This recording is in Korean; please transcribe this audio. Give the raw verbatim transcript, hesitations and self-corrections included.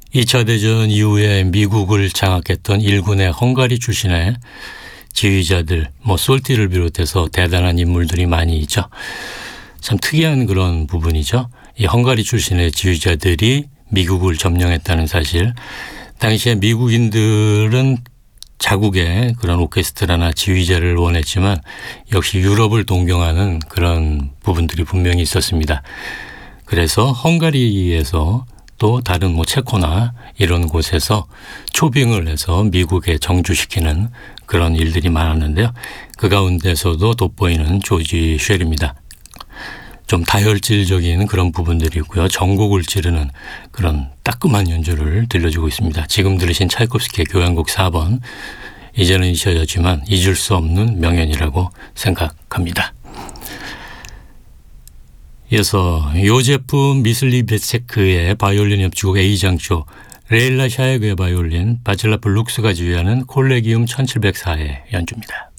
이 차 대전 이후에 미국을 장악했던 일군의 헝가리 출신의 지휘자들, 뭐 솔티를 비롯해서 대단한 인물들이 많이 있죠. 참 특이한 그런 부분이죠. 이 헝가리 출신의 지휘자들이 미국을 점령했다는 사실. 당시에 미국인들은 자국의 그런 오케스트라나 지휘자를 원했지만 역시 유럽을 동경하는 그런 부분들이 분명히 있었습니다. 그래서 헝가리에서 또 다른 뭐 체코나 이런 곳에서 초빙을 해서 미국에 정주시키는 그런 일들이 많았는데요. 그 가운데서도 돋보이는 조지 쉘입니다. 좀 다혈질적인 그런 부분들이 있고요. 전곡을 찌르는 그런 따끔한 연주를 들려주고 있습니다. 지금 들으신 차이콥스키의 교향곡 사 번, 이제는 잊혀졌지만 잊을 수 없는 명연이라고 생각합니다. 이어서 요제프 미슬리베체크의 바이올린 협주곡 A장조, 레일라 샤에그의 바이올린, 바칠라프 룩스가 지휘하는 콜레기움 천칠백사의 연주입니다.